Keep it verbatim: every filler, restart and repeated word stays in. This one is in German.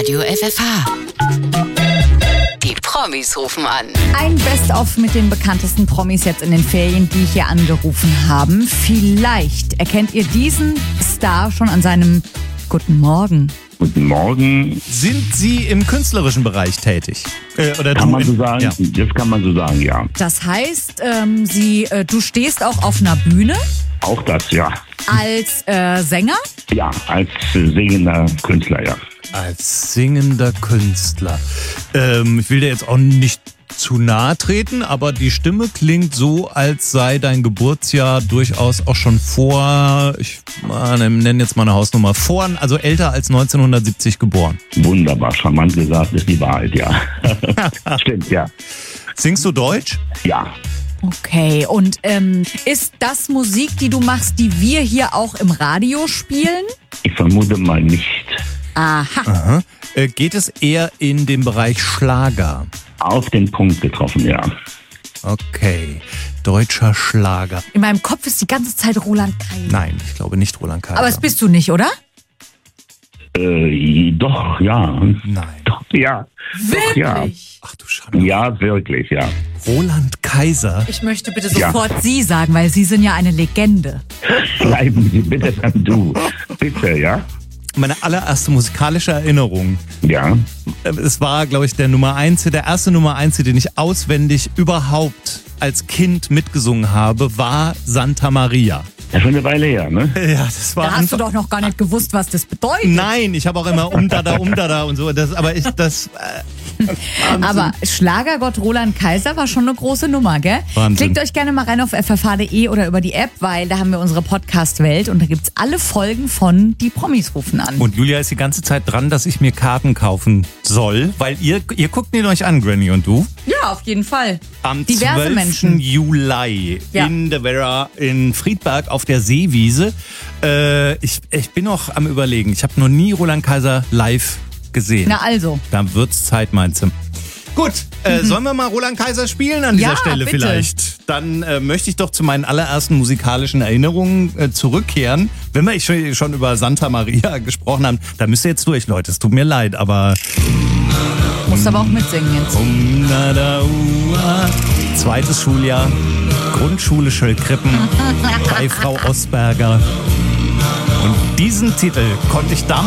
Radio F F H. Die Promis rufen an. Ein Best-of mit den bekanntesten Promis jetzt in den Ferien, die hier angerufen haben. Vielleicht erkennt ihr diesen Star schon an seinem Guten Morgen. Guten Morgen. Sind Sie im künstlerischen Bereich tätig? Äh, oder Kann du man so in- sagen? Ja. Das kann man so sagen, ja. Das heißt, ähm, sie, äh, du stehst auch auf einer Bühne Auch das, ja. als äh, Sänger. Ja, als äh, singender Künstler, ja. Als singender Künstler. Ähm, ich will dir jetzt auch nicht zu nahe treten, aber die Stimme klingt so, als sei dein Geburtsjahr durchaus auch schon vor, ich nenne jetzt mal eine Hausnummer, vor, also älter als neunzehnhundertsiebzig geboren. Wunderbar, charmant gesagt, ist die Wahrheit, ja. Stimmt, ja. Singst du Deutsch? Ja. Okay, und ähm, ist das Musik, die du machst, die wir hier auch im Radio spielen? Ich vermute mal nicht. Aha. Aha. Äh, geht es eher in den Bereich Schlager? Auf den Punkt getroffen, ja. Okay, deutscher Schlager. In meinem Kopf ist die ganze Zeit Roland Kaiser. Nein, ich glaube nicht Roland Kaiser. Aber das bist du nicht, oder? Äh, doch, ja. Nein. Doch, ja. Doch, ja. Wirklich? Ach du Schande. Ja, wirklich, ja. Roland Kaiser. Ich möchte bitte Ja. sofort Sie sagen, weil Sie sind ja eine Legende. Bleiben Sie bitte beim Du. Bitte, ja? Meine allererste musikalische Erinnerung. Ja. Es war, glaube ich, der Nummer eins, der erste Nummer eins, den ich auswendig überhaupt als Kind mitgesungen habe, war Santa Maria. Ja, schon eine Weile her, ne? Ja, das war Da hast du einfach- doch noch gar nicht gewusst, was das bedeutet. Nein, ich habe auch immer umdada, umdada und so. Das, aber ich, das. Äh, Aber Schlagergott Roland Kaiser war schon eine große Nummer, gell? Wahnsinn. Klickt euch gerne mal rein auf f f h punkt d e oder über die App, weil da haben wir unsere Podcast-Welt und da gibt's alle Folgen von Die Promis rufen an. Und Julia ist die ganze Zeit dran, dass ich mir Karten kaufen soll, weil ihr, ihr guckt ihn euch an, Granny und du. Ja, auf jeden Fall. Am Diverse zwölften Menschen. Juli Ja. in der Werra in Friedberg auf der Seewiese. Äh, ich, ich bin noch am Überlegen. Ich habe noch nie Roland Kaiser live gesehen. Na also. Da wird's Zeit, meinst du? Gut, äh, sollen wir mal Roland Kaiser spielen an dieser Ja, Stelle bitte. vielleicht? Dann äh, möchte ich doch zu meinen allerersten musikalischen Erinnerungen äh, zurückkehren. Wenn wir schon, schon über Santa Maria gesprochen haben, da müsst ihr jetzt durch, Leute. Es tut mir leid, aber... Musst aber auch mitsingen jetzt. Um, na, da, ua. Zweites Schuljahr, Grundschule Schöllkrippen bei Frau Osberger. Und diesen Titel konnte ich damals